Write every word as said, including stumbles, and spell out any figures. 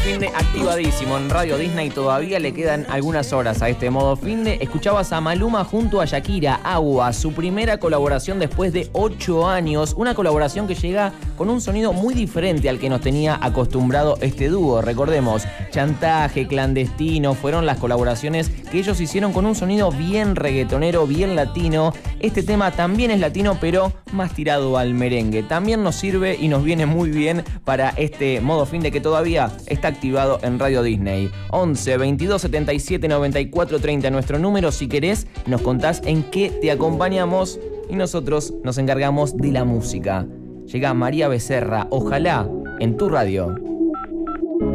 finde activadísimo en Radio Disney. Todavía le quedan algunas horas a este modo finde. Escuchabas a Maluma junto a Shakira, Agua, su primera colaboración después de ocho años. Una colaboración que llega con un sonido muy diferente al que nos tenía acostumbrado este dúo. Recordemos, Chantaje, Clandestino, fueron las colaboraciones que ellos hicieron con un sonido bien reggaetonero, bien latino. Este tema también es latino, pero más tirado al merengue. También nos sirve y nos viene muy bien para este modo finde que todavía está activado en Radio Disney. once, veintidós, setenta y siete, noventa y cuatro, treinta, nuestro número. Si querés, nos contás en qué te acompañamos y nosotros nos encargamos de la música. Llega María Becerra, Ojalá, en tu radio.